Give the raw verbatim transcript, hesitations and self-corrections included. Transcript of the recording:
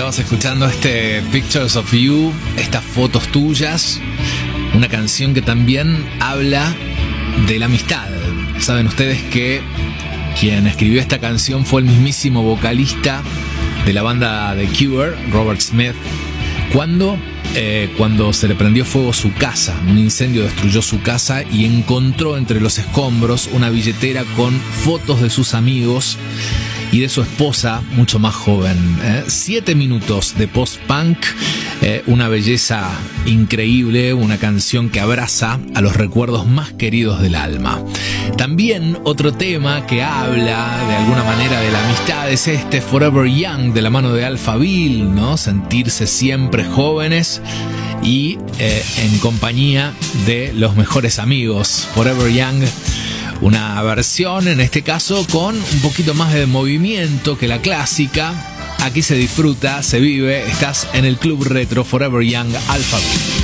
Estabas escuchando este Pictures of You, estas fotos tuyas, una canción que también habla de la amistad. Saben ustedes que quien escribió esta canción fue el mismísimo vocalista de la banda The Cure, Robert Smith, cuando, eh, cuando se le prendió fuego su casa. Un incendio destruyó su casa y encontró entre los escombros una billetera con fotos de sus amigos y de su esposa mucho más joven. ¿eh? Siete minutos de post-punk, eh, una belleza increíble, una canción que abraza a los recuerdos más queridos del alma. También otro tema que habla de alguna manera de la amistad es este Forever Young, de la mano de Alphaville, ¿no? Sentirse siempre jóvenes y eh, en compañía de los mejores amigos. Forever Young, una versión en este caso con un poquito más de movimiento que la clásica. Aquí se disfruta, se vive. Estás en el Club Retro. Forever Young, Alphaville.